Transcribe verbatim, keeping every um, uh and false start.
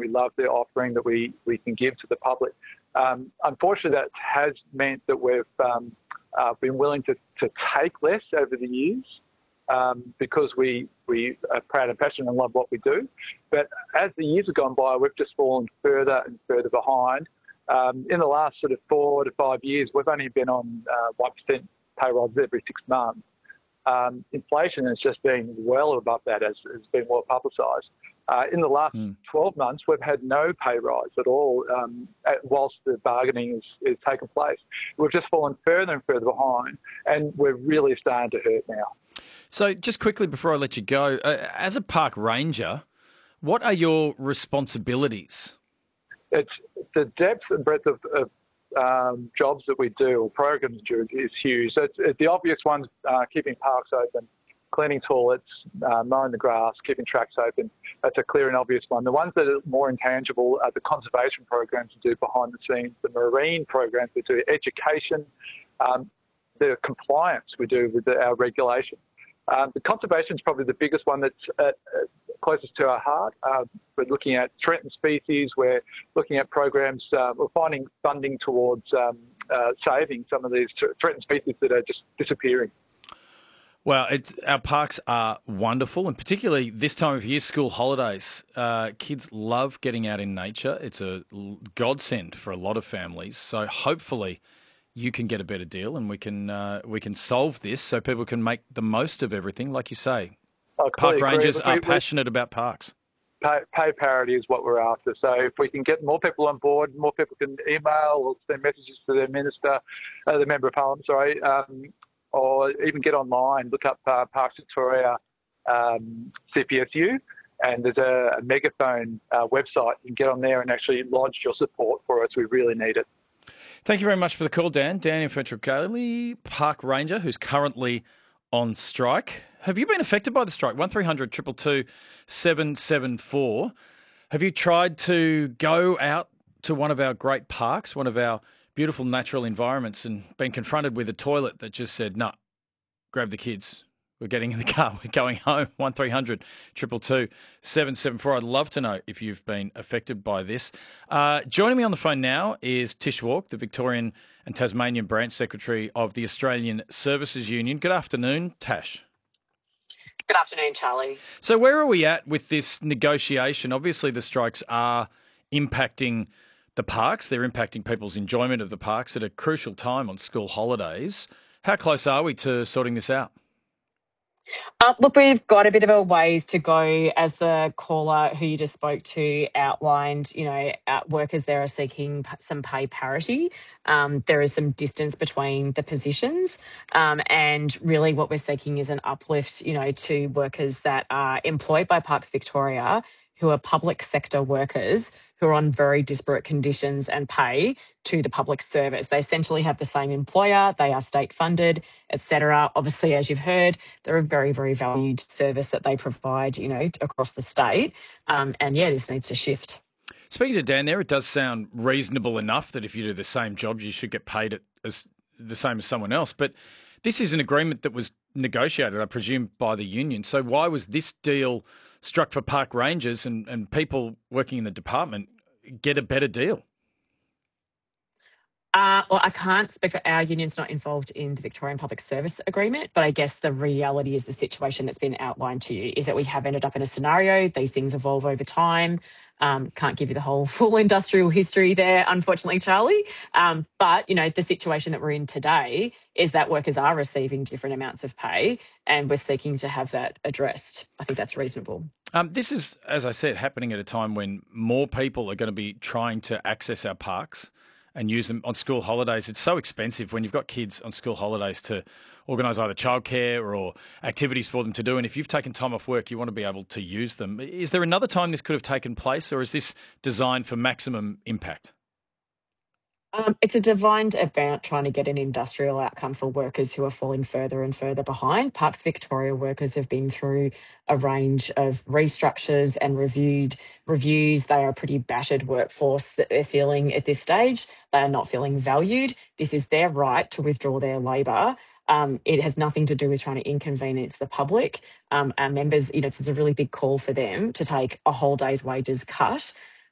love the offering that we, we can give to the public. Um, unfortunately, that has meant that we've um, uh, been willing to, to take less over the years um, because we, we are proud and passionate and love what we do. But as the years have gone by, we've just fallen further and further behind. Um, in the last sort of four to five years, we've only been on uh, one percent pay rises every six months. Um, inflation has just been well above that, as has been well publicised. Uh, in the last mm. twelve months, we've had no pay rise at all, um, at, whilst the bargaining is, is taken place. We've just fallen further and further behind, and we're really starting to hurt now. So just quickly before I let you go, uh, as a park ranger, what are your responsibilities? It's the depth and breadth of, of um, jobs that we do, or programs do, is huge. So it's, it's the obvious ones, uh, keeping parks open, cleaning toilets, uh, mowing the grass, keeping tracks open. That's a clear and obvious one. The ones that are more intangible are the conservation programs we do behind the scenes, the marine programs we do, education, um, the compliance we do with the, our regulation. Um, the conservation is probably the biggest one that's uh, uh, closest to our heart. Uh, we're looking at threatened species. We're looking at programs. Uh, we're finding funding towards um, uh, saving some of these threatened species that are just disappearing. Well, it's, our parks are wonderful, and particularly this time of year, school holidays. Uh, kids love getting out in nature. It's a godsend for a lot of families. So hopefully you can get a better deal, and we can uh, we can solve this so people can make the most of everything, like you say. Park rangers agree. are we, passionate about parks. Pay, pay parity is what we're after. So if we can get more people on board, more people can email or send messages to their minister, uh, the member of parliament, sorry, um, or even get online, look up uh, Parks Victoria um, C P S U, and there's a, a megaphone uh, website. You can get on there and actually lodge your support for us. We really need it. Thank you very much for the call, Dan. Dan Infantry, park ranger, who's currently on strike. Have you been affected by the strike? one three hundred two two two seven seven four. Have you tried to go out to one of our great parks, one of our beautiful natural environments, and been confronted with a toilet that just said, no, grab the kids. We're getting in the car. We're going home. one three hundred two two two seven seven four. I'd love to know if you've been affected by this. Uh, joining me on the phone now is Tish Walk, the Victorian and Tasmanian Branch Secretary of the Australian Services Union. Good afternoon, Tash. Good afternoon, Charlie. So where are we at with this negotiation? Obviously, the strikes are impacting the parks. They're impacting people's enjoyment of the parks at a crucial time on school holidays. How close are we to sorting this out? Uh, look, we've got a bit of a ways to go. As the caller who you just spoke to outlined, you know, uh, workers there are seeking p- some pay parity. Um, there is some distance between the positions. Um, and really what we're seeking is an uplift, you know, to workers that are employed by Parks Victoria, who are public sector workers who are on very disparate conditions and pay to the public service. They essentially have the same employer, they are state funded, et cetera. Obviously, as you've heard, they're a very, very valued service that they provide, you know, across the state. Um, and yeah, this needs to shift. Speaking to Dan there, it does sound reasonable enough that if you do the same job, you should get paid at as the same as someone else. But this is an agreement that was negotiated, I presume, by the union. So why was this deal struck for park rangers and, and people working in the department get a better deal? Uh, well, I can't speak for our union's not involved in the Victorian Public Service Agreement, but I guess the reality is the situation that's been outlined to you is that we have ended up in a scenario. These things evolve over time. Um, can't give you the whole full industrial history there, unfortunately, Charlie. Um, but, you know, the situation that we're in today is that workers are receiving different amounts of pay and we're seeking to have that addressed. I think that's reasonable. Um, this is, as I said, happening at a time when more people are going to be trying to access our parks and use them on school holidays. It's so expensive when you've got kids on school holidays to organise either childcare or activities for them to do. And if you've taken time off work, you want to be able to use them. Is there another time this could have taken place, or is this designed for maximum impact? Um, it's a designed about trying to get an industrial outcome for workers who are falling further and further behind. Parks Victoria workers have been through a range of restructures and reviewed reviews. They are a pretty battered workforce that they're feeling at this stage. They are not feeling valued. This is their right to withdraw their labour. Um, it has nothing to do with trying to inconvenience the public. Um, our members, you know, it's a really big call for them to take a whole day's wages cut